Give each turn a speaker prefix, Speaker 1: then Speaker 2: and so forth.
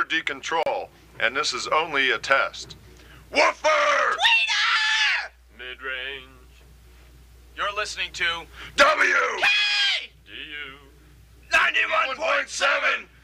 Speaker 1: decontrol, and this is only a test. Woofer!
Speaker 2: Tweeter!
Speaker 3: Mid-range.
Speaker 2: You're listening to
Speaker 1: W!
Speaker 2: K!
Speaker 3: DU.
Speaker 2: 91.7